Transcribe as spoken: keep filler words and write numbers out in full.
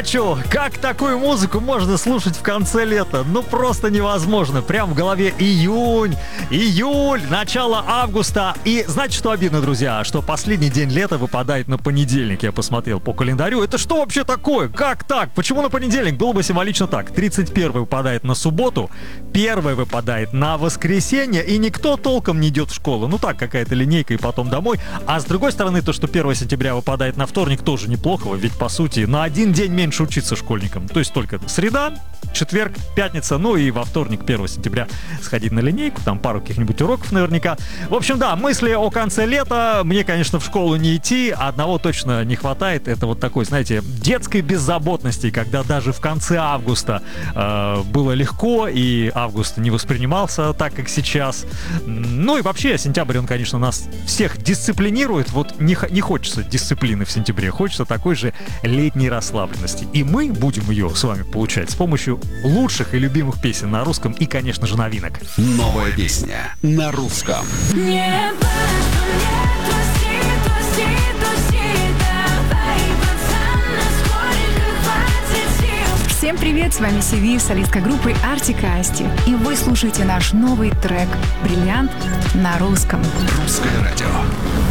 Чё, как такую музыку можно слушать в конце лета? Ну просто невозможно. Прям в голове июнь, июль, начало августа. И знаете, что обидно, друзья? Что последний день лета выпадает на понедельник. Я посмотрел по календарю. Это что вообще такое? Как так? Почему на понедельник? Было бы символично так. тридцать первый выпадает на субботу, первый выпадает на воскресенье, и никто толком не идет в школу. Ну так, какая-то линейка и потом домой. А с другой стороны, то, что первое сентября выпадает на вторник, тоже неплохо. Ведь, по сути, на один день меньше учиться школьникам. То есть только среда, четверг, пятница, ну и во вторник, первого сентября, сходить на линейку, там пару каких-нибудь уроков наверняка. В общем, да, мысли о конце лета. Мне, конечно, в школу не идти, одного точно не хватает. Это вот такой, знаете, детской беззаботности, когда даже в конце августа э, было легко, и август не воспринимался так, как сейчас. Ну и вообще, сентябрь, он, конечно, нас всех дисциплинирует. Вот не, не хочется дисциплины в сентябре, хочется такой же летней расслабленности. И мы будем ее с вами получать с помощью лучших и любимых песен на русском и, конечно же, новинок. Новая песня на русском. Небо, небо, туси, туси, туси, давай, пацан, насколько хватит сил. Всем привет, с вами Сиви, солистка группы Артик и Асти. И вы слушаете наш новый трек «Бриллиант» на русском. Русское радио.